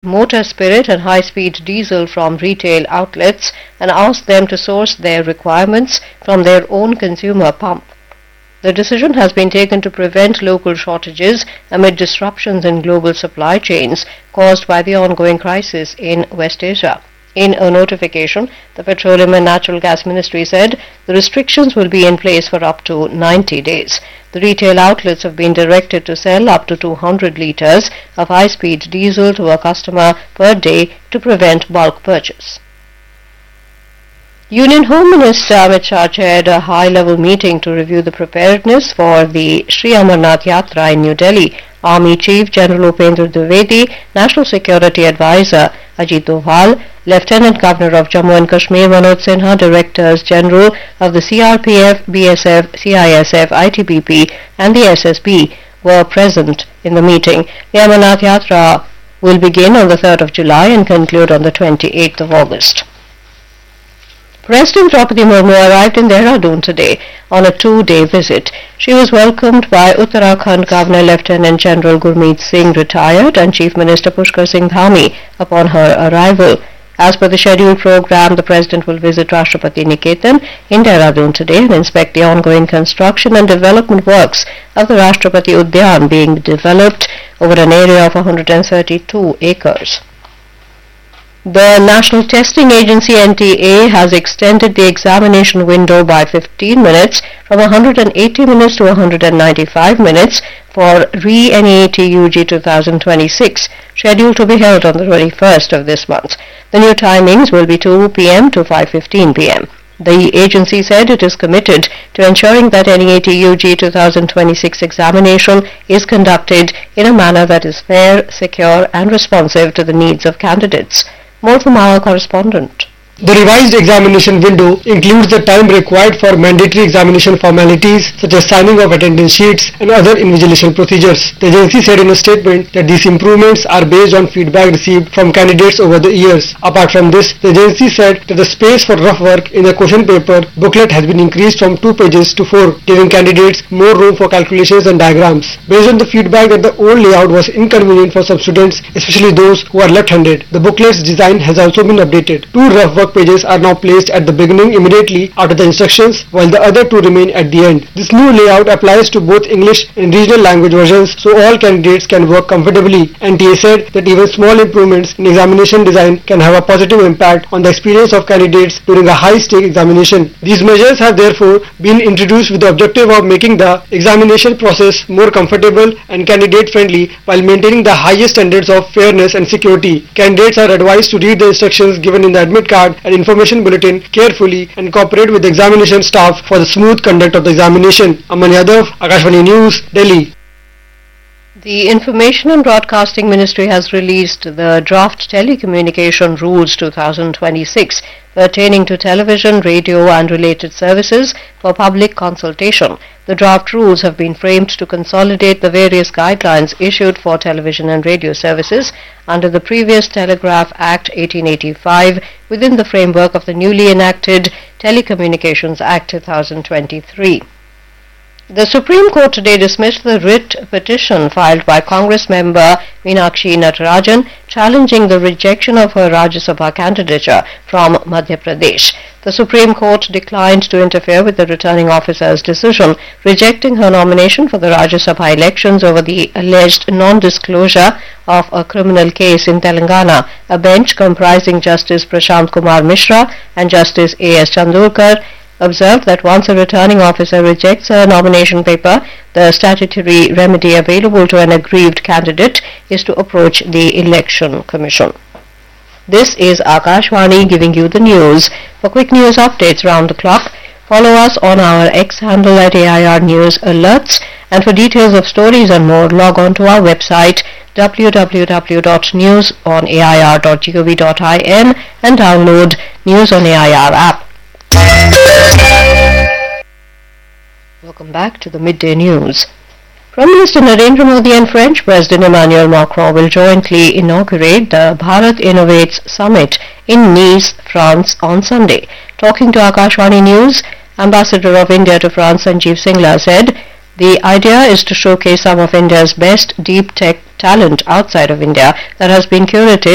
motor spirit and high-speed diesel from retail outlets and asked them to source their requirements from their own consumer pump. The decision has been taken to prevent local shortages amid disruptions in global supply chains caused by the ongoing crisis in West Asia. In a notification, the Petroleum and Natural Gas Ministry said the restrictions will be in place for up to 90 days. The retail outlets have been directed to sell up to 200 litres of high-speed diesel to a customer per day to prevent bulk purchase. Union Home Minister Amit Shah chaired a high-level meeting to review the preparedness for the Sri Amarnath Yatra in New Delhi. Army Chief General Upendra Dwivedi, National Security Advisor Ajit Doval, Lieutenant Governor of Jammu and Kashmir Manoj Sinha, Directors General of the CRPF, BSF, CISF, ITBP and the SSB were present in the meeting. The Amarnath Yatra will begin on the 3rd of July and conclude on the 28th of August. President Draupadi Murmu arrived in Dehradun today on a 2-day visit. She was welcomed by Uttarakhand Governor Lieutenant General Gurmeet Singh, retired, and Chief Minister Pushkar Singh Dhami upon her arrival. As per the scheduled program, the President will visit Rashtrapati Niketan in Dehradun today and inspect the ongoing construction and development works of the Rashtrapati Udyan being developed over an area of 132 acres. The National Testing Agency NTA has extended the examination window by 15 minutes from 180 minutes to 195 minutes for Re-NEET UG 2026, scheduled to be held on the 21st of this month. The new timings will be 2 p.m. to 5:15 p.m. The agency said it is committed to ensuring that NEET UG 2026 examination is conducted in a manner that is fair, secure and responsive to the needs of candidates. More from our correspondent. The revised examination window includes the time required for mandatory examination formalities such as signing of attendance sheets and other invigilation procedures. The agency said in a statement that these improvements are based on feedback received from candidates over the years. Apart from this, the agency said that the space for rough work in the question paper booklet has been increased from 2 pages to 4, giving candidates more room for calculations and diagrams. Based on the feedback that the old layout was inconvenient for some students, especially those who are left-handed, the booklet's design has also been updated. 2 rough work pages are now placed at the beginning immediately after the instructions, while the other 2 remain at the end. This new layout applies to both English and regional language versions, so all candidates can work comfortably. NTA said that even small improvements in examination design can have a positive impact on the experience of candidates during a high-stake examination. These measures have therefore been introduced with the objective of making the examination process more comfortable and candidate-friendly while maintaining the highest standards of fairness and security. Candidates are advised to read the instructions given in the admit card and information bulletin carefully and cooperate with the examination staff for the smooth conduct of the examination. Aman Yadav, Akashvani News, Delhi. The Information and Broadcasting Ministry has released the Draft Telecommunication Rules 2026 pertaining to television, radio and related services for public consultation. The draft rules have been framed to consolidate the various guidelines issued for television and radio services under the previous Telegraph Act 1885 within the framework of the newly enacted Telecommunications Act 2023. The Supreme Court today dismissed the writ petition filed by Congress member Meenakshi Natarajan challenging the rejection of her Rajya Sabha candidature from Madhya Pradesh. The Supreme Court declined to interfere with the returning officer's decision, rejecting her nomination for the Rajya Sabha elections over the alleged non-disclosure of a criminal case in Telangana. A bench comprising Justice Prashant Kumar Mishra and Justice A.S. Chandorkar observed that once a returning officer rejects a nomination paper, the statutory remedy available to an aggrieved candidate is to approach the Election Commission. This is Akashvani giving you the news. For quick news updates round the clock, follow us on our X handle at AIR News Alerts, and for details of stories and more, log on to our website www.newsonair.gov.in and download News on AIR app. Welcome back to the Midday News. Prime Minister Narendra Modi and French President Emmanuel Macron will jointly inaugurate the Bharat Innovates Summit in Nice, France on Sunday. Talking to Akashvani News, Ambassador of India to France Sanjeev Singla said, "The idea is to showcase some of India's best deep tech talent outside of India that has been curated